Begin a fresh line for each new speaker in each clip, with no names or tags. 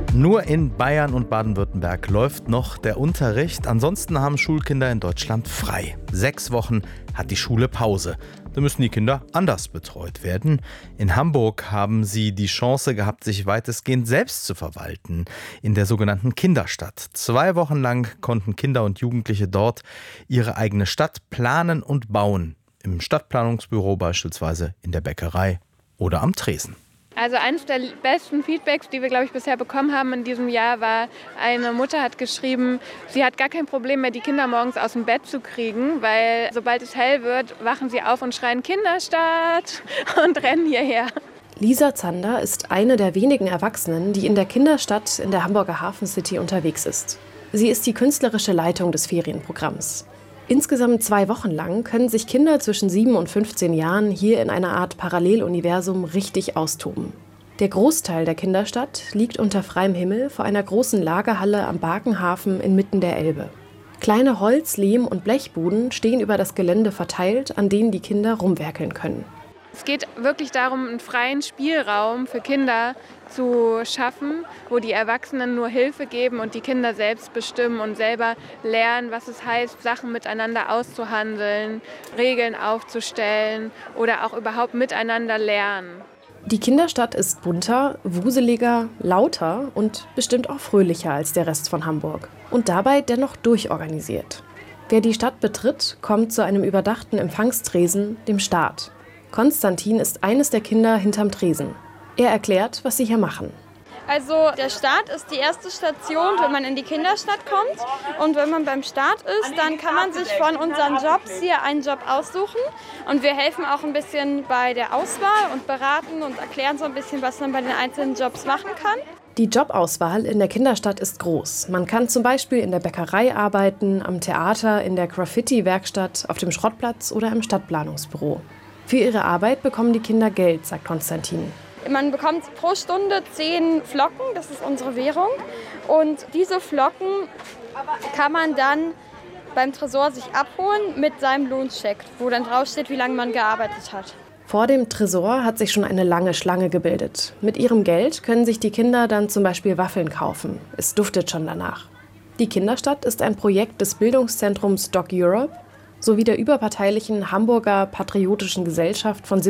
Nur in Bayern und Baden-Württemberg läuft noch der Unterricht. Ansonsten haben Schulkinder in Deutschland frei. 6 Wochen hat die Schule Pause. Da müssen die Kinder anders betreut werden. In Hamburg haben sie die Chance gehabt, sich weitestgehend selbst zu verwalten. In der sogenannten Kinderstadt. 2 Wochen lang konnten Kinder und Jugendliche dort ihre eigene Stadt planen und bauen. Im Stadtplanungsbüro beispielsweise, in der Bäckerei oder am Tresen.
Also eines der besten Feedbacks, die wir, glaube ich, bisher bekommen haben in diesem Jahr, war, eine Mutter hat geschrieben, sie hat gar kein Problem mehr, die Kinder morgens aus dem Bett zu kriegen, weil sobald es hell wird, wachen sie auf und schreien Kinderstadt und rennen hierher.
Lisa Zander ist eine der wenigen Erwachsenen, die in der Kinderstadt in der Hamburger Hafen City unterwegs ist. Sie ist die künstlerische Leitung des Ferienprogramms. Insgesamt 2 Wochen lang können sich Kinder zwischen 7 und 15 Jahren hier in einer Art Paralleluniversum richtig austoben. Der Großteil der Kinderstadt liegt unter freiem Himmel vor einer großen Lagerhalle am Barkenhafen inmitten der Elbe. Kleine Holz-, Lehm- und Blechbuden stehen über das Gelände verteilt, an denen die Kinder rumwerkeln können.
Es geht wirklich darum, einen freien Spielraum für Kinder zu schaffen, wo die Erwachsenen nur Hilfe geben und die Kinder selbst bestimmen und selber lernen, was es heißt, Sachen miteinander auszuhandeln, Regeln aufzustellen oder auch überhaupt miteinander lernen.
Die Kinderstadt ist bunter, wuseliger, lauter und bestimmt auch fröhlicher als der Rest von Hamburg. Und dabei dennoch durchorganisiert. Wer die Stadt betritt, kommt zu einem überdachten Empfangstresen, dem Staat. Konstantin ist eines der Kinder hinterm Tresen. Er erklärt, was sie hier machen.
Also der Start ist die erste Station, wenn man in die Kinderstadt kommt. Und wenn man beim Start ist, dann kann man sich von unseren Jobs hier einen Job aussuchen. Und wir helfen auch ein bisschen bei der Auswahl und beraten und erklären so ein bisschen, was man bei den einzelnen Jobs machen kann.
Die Jobauswahl in der Kinderstadt ist groß. Man kann zum Beispiel in der Bäckerei arbeiten, am Theater, in der Graffiti-Werkstatt, auf dem Schrottplatz oder im Stadtplanungsbüro. Für ihre Arbeit bekommen die Kinder Geld, sagt Konstantin.
Man bekommt pro Stunde 10 Flocken, das ist unsere Währung. Und diese Flocken kann man dann beim Tresor sich abholen mit seinem Lohnscheck, wo dann draufsteht, wie lange man gearbeitet hat.
Vor dem Tresor hat sich schon eine lange Schlange gebildet. Mit ihrem Geld können sich die Kinder dann zum Beispiel Waffeln kaufen. Es duftet schon danach. Die Kinderstadt ist ein Projekt des Bildungszentrums Doc Europe sowie der überparteilichen Hamburger Patriotischen Gesellschaft von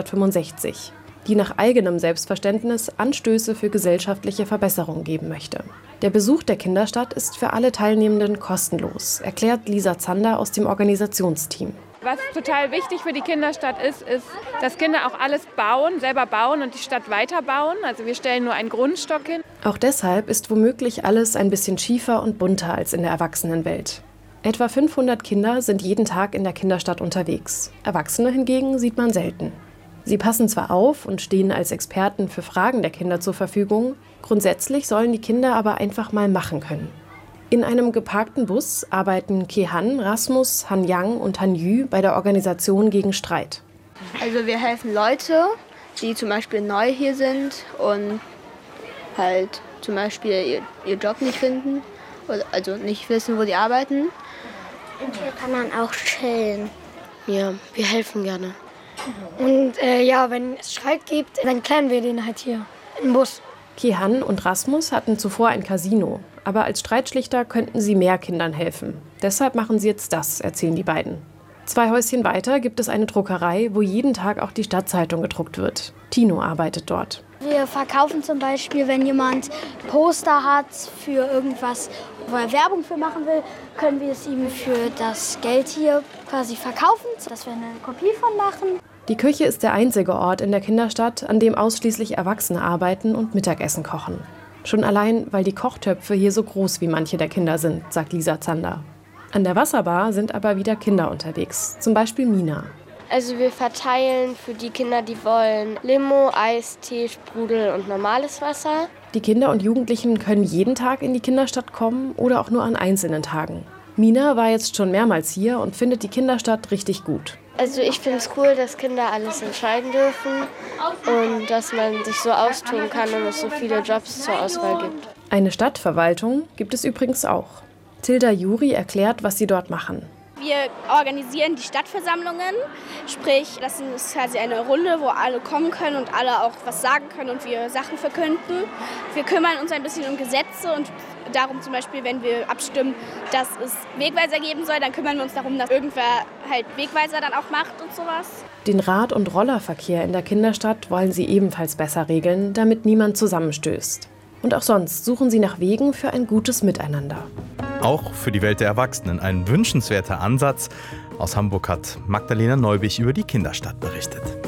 1765, die nach eigenem Selbstverständnis Anstöße für gesellschaftliche Verbesserung geben möchte. Der Besuch der Kinderstadt ist für alle Teilnehmenden kostenlos, erklärt Lisa Zander aus dem Organisationsteam.
Was total wichtig für die Kinderstadt ist, dass Kinder auch alles selber bauen und die Stadt weiterbauen. Also wir stellen nur einen Grundstock hin.
Auch deshalb ist womöglich alles ein bisschen schiefer und bunter als in der Erwachsenenwelt. Etwa 500 Kinder sind jeden Tag in der Kinderstadt unterwegs. Erwachsene hingegen sieht man selten. Sie passen zwar auf und stehen als Experten für Fragen der Kinder zur Verfügung, grundsätzlich sollen die Kinder aber einfach mal machen können. In einem geparkten Bus arbeiten Kehan, Rasmus, Han Yang und Han Yu bei der Organisation gegen Streit.
Also wir helfen Leute, die zum Beispiel neu hier sind und halt zum Beispiel ihr Job nicht finden, also nicht wissen, wo die arbeiten.
Und hier kann man auch chillen.
Ja, wir helfen gerne.
Und wenn es Streit gibt, dann klären wir den halt hier im Bus.
Kehan und Rasmus hatten zuvor ein Casino, aber als Streitschlichter könnten sie mehr Kindern helfen. Deshalb machen sie jetzt das, erzählen die beiden. 2 Häuschen weiter gibt es eine Druckerei, wo jeden Tag auch die Stadtzeitung gedruckt wird. Tino arbeitet dort.
Wir verkaufen zum Beispiel, wenn jemand Poster hat für irgendwas, wo er Werbung für machen will, können wir es ihm für das Geld hier quasi verkaufen, dass wir eine Kopie von machen.
Die Küche ist der einzige Ort in der Kinderstadt, an dem ausschließlich Erwachsene arbeiten und Mittagessen kochen. Schon allein, weil die Kochtöpfe hier so groß wie manche der Kinder sind, sagt Lisa Zander. An der Wasserbar sind aber wieder Kinder unterwegs, zum Beispiel Mina.
Also wir verteilen für die Kinder, die wollen, Limo, Eistee, Sprudel und normales Wasser.
Die Kinder und Jugendlichen können jeden Tag in die Kinderstadt kommen oder auch nur an einzelnen Tagen. Mina war jetzt schon mehrmals hier und findet die Kinderstadt richtig gut.
Also ich finde es cool, dass Kinder alles entscheiden dürfen und dass man sich so austoben kann und es so viele Jobs zur Auswahl gibt.
Eine Stadtverwaltung gibt es übrigens auch. Tilda Juri erklärt, was sie dort machen.
Wir organisieren die Stadtversammlungen, sprich, das ist quasi eine Runde, wo alle kommen können und alle auch was sagen können und wir Sachen verkünden. Wir kümmern uns ein bisschen um Gesetze und darum zum Beispiel, wenn wir abstimmen, dass es Wegweiser geben soll, dann kümmern wir uns darum, dass irgendwer halt Wegweiser dann auch macht und sowas.
Den Rad- und Rollerverkehr in der Kinderstadt wollen sie ebenfalls besser regeln, damit niemand zusammenstößt. Und auch sonst suchen sie nach Wegen für ein gutes Miteinander.
Auch für die Welt der Erwachsenen ein wünschenswerter Ansatz. Aus Hamburg hat Magdalena Neubich über die Kinderstadt berichtet.